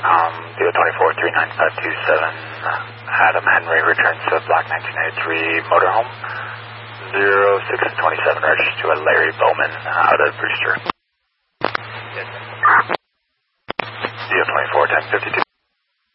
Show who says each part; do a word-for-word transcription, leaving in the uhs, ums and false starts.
Speaker 1: com, D O twenty-four three nine five two seven. Adam Henry returns to a Block nineteen ninety-three motorhome. zero six twenty-seven registered to a Larry Bowman out of Brewster. D O twenty-four ten fifty-two.